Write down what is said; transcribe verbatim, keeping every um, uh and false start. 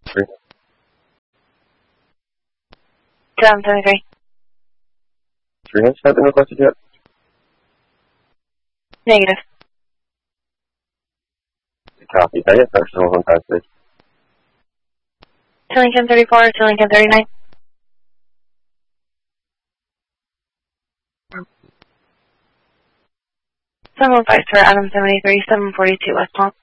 Three. seven seventy-three. Three has not been requested yet. Negative. Copy. That is personal one five six. To Lincoln thirty-four, to Lincoln thirty-nine. seven one five for Adam seventy-three, seven forty-two West Palm.